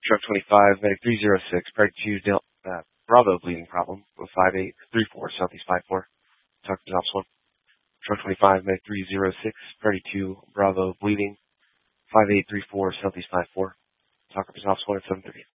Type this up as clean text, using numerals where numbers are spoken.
Truck 25, Medic 306, Priority 2, Bravo bleeding problem with 5834, Southeast 54. Talk to Ops 1. Truck 25, Medic 306, Priority 2, Bravo bleeding, 5834, Southeast 54. Talk to Ops 1 at 7:30.